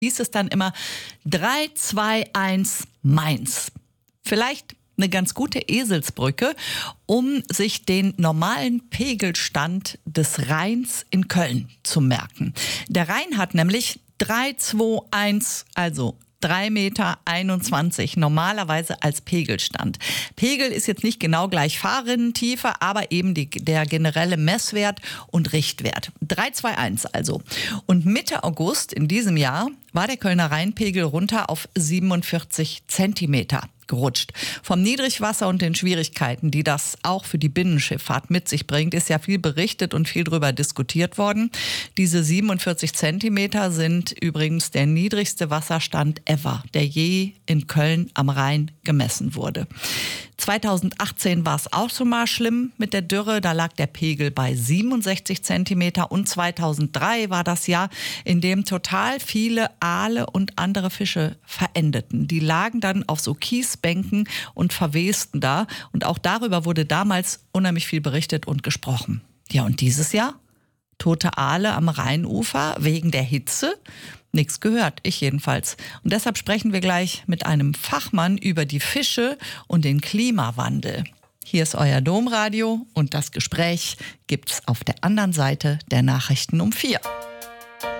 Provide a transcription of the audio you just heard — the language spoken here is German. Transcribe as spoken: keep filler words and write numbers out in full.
hieß es dann immer drei, zwei, eins, Mainz. Vielleicht eine ganz gute Eselsbrücke, um sich den normalen Pegelstand des Rheins in Köln zu merken. Der Rhein hat nämlich drei, zwei, eins, also drei Meter einundzwanzig normalerweise als Pegelstand. Pegel ist jetzt nicht genau gleich Fahrrinnentiefe, aber eben die, der generelle Messwert und Richtwert. drei, zwei, eins also. Und Mitte August in diesem Jahr war der Kölner Rheinpegel runter auf siebenundvierzig Zentimeter gerutscht. Vom Niedrigwasser und den Schwierigkeiten, die das auch für die Binnenschifffahrt mit sich bringt, ist ja viel berichtet und viel darüber diskutiert worden. Diese siebenundvierzig Zentimeter sind übrigens der niedrigste Wasserstand ever, der je in Köln am Rhein gemessen wurde. zweitausendachtzehn war es auch schon mal schlimm mit der Dürre. Da lag der Pegel bei siebenundsechzig Zentimeter. Und zweitausenddrei war das Jahr, in dem total viele Aale und andere Fische verendeten. Die lagen dann auf so Kiesbänken und verwesten da. Und auch darüber wurde damals unheimlich viel berichtet und gesprochen. Ja, und dieses Jahr? Tote Aale am Rheinufer wegen der Hitze? Nichts gehört, ich jedenfalls. Und deshalb sprechen wir gleich mit einem Fachmann über die Fische und den Klimawandel. Hier ist euer Domradio und das Gespräch gibt's auf der anderen Seite der Nachrichten um vier.